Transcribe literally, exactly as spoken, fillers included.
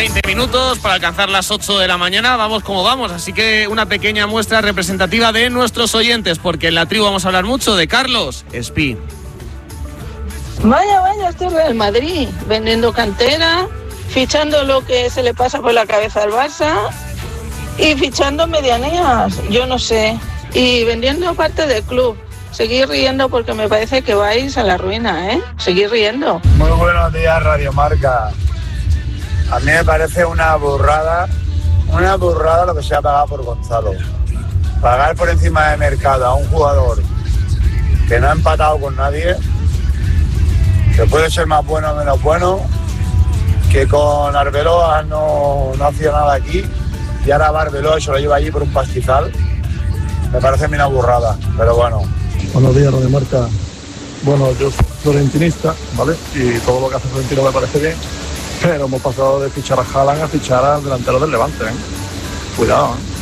veinte minutos para alcanzar las ocho de la mañana. Vamos como vamos, así que una pequeña muestra representativa de nuestros oyentes, porque en la tribu vamos a hablar mucho de Carlos Espí. Vaya, vaya, este Real Madrid, vendiendo cantera, fichando lo que se le pasa por la cabeza al Barça y fichando medianías, yo no sé, y vendiendo parte del club. Seguir riendo porque me parece que vais a la ruina, ¿eh? Seguir riendo. Muy buenos días, Radio Marca. A mí me parece una burrada, una burrada lo que se ha pagado por Gonzalo. Pagar por encima de mercado a un jugador que no ha empatado con nadie, que puede ser más bueno o menos bueno, que con Arbeloa no, no hacía nada aquí, y ahora va Arbeloa y se lo lleva allí por un pastizal. Me parece a mí una burrada, pero bueno. Buenos días, Radio Marca. Bueno, yo soy florentinista, ¿vale? Y todo lo que hace Florentino me parece bien, pero hemos pasado de fichar a Haaland a fichar al delantero del Levante, ¿eh? Cuidado, ¿eh?